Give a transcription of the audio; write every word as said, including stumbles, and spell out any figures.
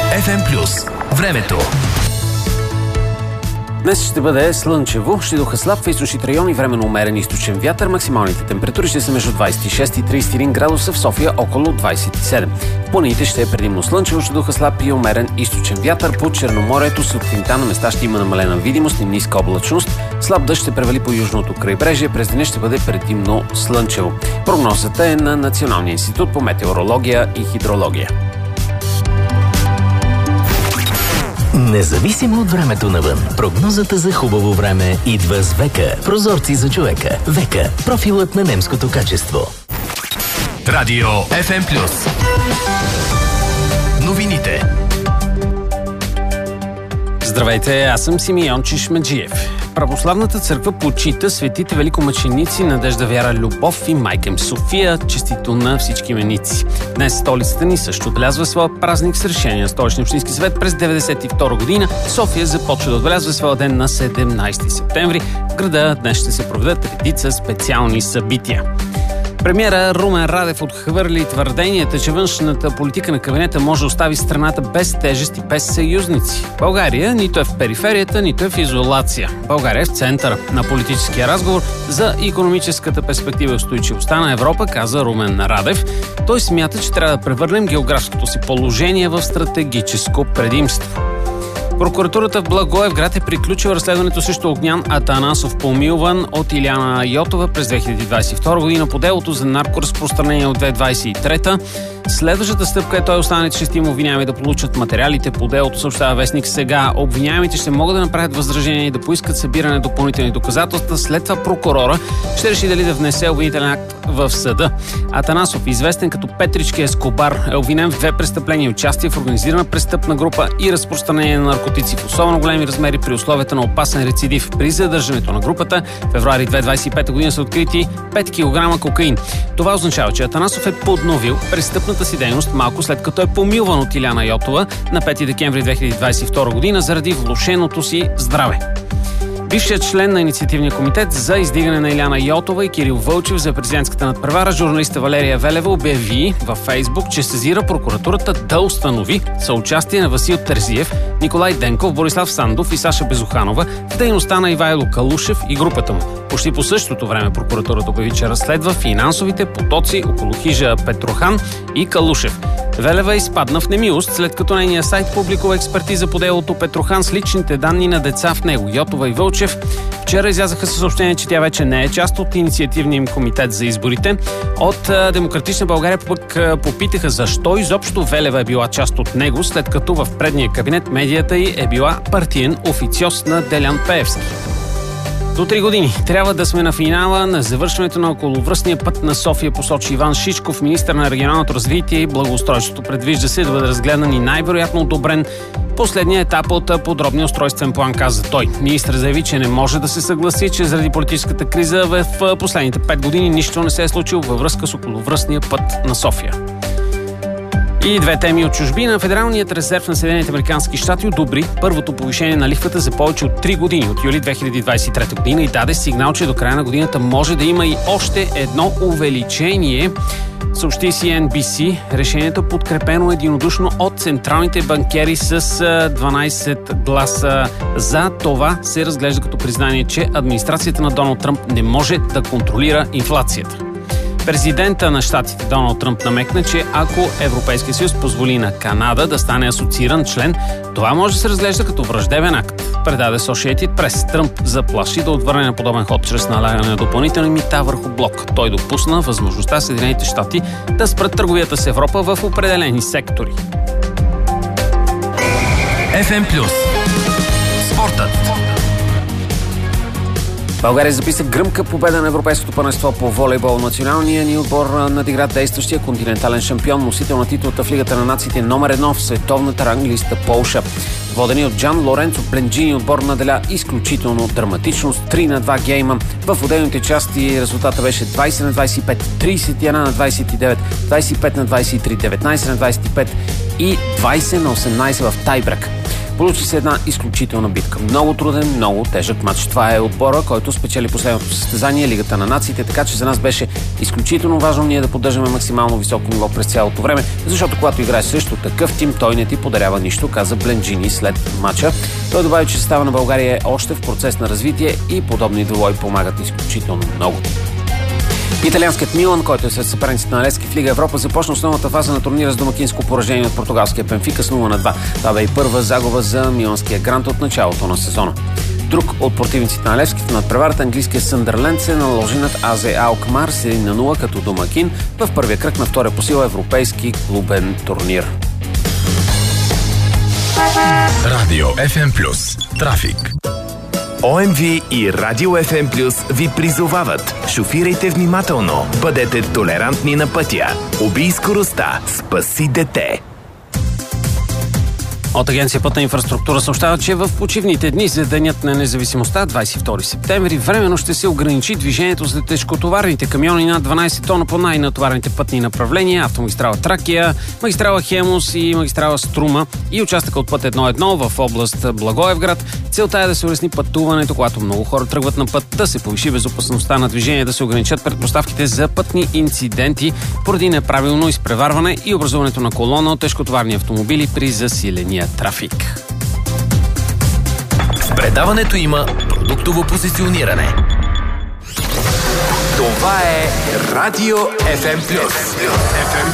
Еф Ем плюс. Времето. Днес ще бъде слънчево, ще духа слаб в източните райони, временно умерен източен вятър. Максималните температури ще са между двадесет и шест и тридесет и един градуса, в София около двадесет и седем. В планините ще е предимно слънчево, ще духа слаб и умерен източен вятър. По Черноморието сутринта на места ще има намалена видимост и ниска облачност. Слаб дъжд ще превали по южното крайбрежие, през деня ще бъде предимно слънчево. Прогнозата е на Националния институт по метеорология и хидрология. Независимо от времето навън, прогнозата за хубаво време идва с Века. Прозорци за човека. Века. Профилът на немското качество. Радио Еф Ем плюс. Новините. Здравейте, аз съм Симеон Чишмеджиев. Православната църква почита светите великомъченици Надежда, Вяра, Любов и майка им София. Честито на всички именици. Днес столицата ни също отбелязва своя празник с решение на Столичния общински съвет през деветдесет и втора година. София започва да отбелязва своя ден на седемнадесети септември. В града днес ще се проведат редица специални събития. Премиера Румен Радев отхвърли твърденията, че външната политика на кабинета може да остави страната без тежест и без съюзници. България нито е в периферията, нито е в изолация. България е в центъра на политическия разговор за икономическата перспектива и устойчивостта на Европа, каза Румен Радев. Той смята, че трябва да превърнем географското си положение в стратегическо предимство. Прокуратурата в Благоевград е приключила разследването срещу Огнян Атанасов, помилван от Илияна Йотова през две хиляди двадесет и втора година по делото за наркоразпространение от две хиляди двадесет и трета. Следващата стъпка е той останалите шестима обвиняеми да получат материалите по делото, съобщава вестник Сега. Обвиняемите ще могат да направят възражение и да поискат събиране на допълнителни доказателства. След това прокурора ще реши дали да внесе обвинителен акт в съда. Атанасов, известен като Петрички Ескобар, е обвинен в две престъпления: участие в организирана престъпна група и разпространение на наркотици в особено големи размери при условията на опасен рецидив. При задържането на групата в февруари две хиляди двадесет и пета година са открити пет килограма кокаин. Това означава, че Атанасов е подновил престъпната си дейност малко след като е помилван от Илияна Йотова на пети декември две хиляди двадесет и втора година заради влошеното си здраве. Бившият член на инициативния комитет за издигане на Илияна Йотова и Кирил Вълчев за президентската надпревара, журналиста Валерия Велева обяви във Фейсбук, че сезира прокуратурата да установи съучастие на Васил Терзиев, Николай Денков, Борислав Сандов и Саша Безуханова в дейността на Ивайло Калушев и групата му. Почти по същото време прокуратурата обяви, че разследва финансовите потоци около хижа Петрохан и Калушев. Велева изпадна в немилост, след като нейният сайт публикува експертиза по делото Петрохан с личните данни на деца в него. Йотова и Вълчев вчера излязаха със съобщение, че тя вече не е част от инициативния им комитет за изборите. От Демократична България пък попитаха защо изобщо Велева е била част от него, след като в предния кабинет медията й е била партиен официоз на Делян Пеевски. До три години трябва да сме на финала на завършването на околовръстния път на София, посочи Иван Шишков, министър на регионалното развитие и благоустройството. Предвижда се да бъде разгледан и най-вероятно одобрен последния етап от подробния устройствен план, каза той. Министър заяви, че не може да се съгласи, че заради политическата криза в последните пет години нищо не се е случило във връзка с околовръстния път на София. И две теми от чужбина. Федералният резерв на Съединените американски щати одобри първото повишение на лихвата за повече от три години, от юли две хиляди двадесет и трета година, и даде сигнал, че до края на годината може да има и още едно увеличение. Съобщи Си Ен Би Си. Решението е подкрепено единодушно от централните банкери с дванадесет гласа за. Това се разглежда като признание, че администрацията на Доналд Тръмп не може да контролира инфлацията. Президента на щатите Доналд Тръмп намекна, че ако Европейския съюз позволи на Канада да стане асоцииран член, това може да се разглежда като враждебен акт. Предаде Associated Press. Тръмп заплаши да отвърне на подобен ход чрез налагане на допълнителни мита върху блок. Той допусна възможността Съединените щати да спрат търговията с Европа в определени сектори. Еф Ем плюс. Спортът. България записа гръмка победа на Европейското първенство по волейбол. Националният ни отбор надигра действащия континентален шампион, носител на титулата в Лигата на нациите номер едно в световната ранглиста Полша. Водени от Джан Лоренцо Бленджини, отбор наделя изключително драматичност, три на два гейма. В отделните части резултата беше двадесет на двадесет и пет, тридесет и едно на двадесет и девет, двадесет и пет на двадесет и три, деветнадесет на двадесет и пет и двадесет на осемнадесет в тайбрек. Получи се една изключителна битка. Много труден, много тежък матч. Това е отбора, който спечели последното състезание, Лигата на нациите, така че за нас беше изключително важно ние да поддържаме максимално високо ниво през цялото време, защото когато играеш срещу такъв тим, той не ти подарява нищо, каза Бленджини след матча. Той добави, че състава на България е още в процес на развитие и подобни двубои помагат изключително много. Италианският Милан, който е сред съперниците на Левски в Лига Европа, започна основната фаза на турнира с домакинско поражение от португалския Бенфика с нула на две. Това бе и първа загуба за миланския грант от началото на сезона. Друг от противниците на Левски в надпреварата, английския Съндърленд, се наложи над АЗ Алкмар с едно на нула като домакин в първия кръг на втория по сила европейски клубен турнир. Радио Еф Ем Плюс. Трафик. О Ем Ви и Радио Еф Ем Плюс ви призовават. Шофирайте внимателно, бъдете толерантни на пътя. Убий скоростта, спаси дете. От Агенция Пътна инфраструктура съобщава, че в почивните дни за Денят на независимостта, двадесет и втори септември, временно ще се ограничи движението за тежкотоварните камиони над дванадесет тона по най-натоварените пътни направления, автомагистрала Тракия, магистрала Хемус и магистрала Струма и участъка от път едно едно в област Благоевград. Целта е да се улесни пътуването, когато много хора тръгват на път, да се повиши безопасността на движение, да се ограничат предпоставките за пътни инциденти поради неправилно изпреварване и образуването на колона от тежкотоварни автомобили при засиления трафик. В предаването има продуктово позициониране. Това е Радио Еф Ем Плюс.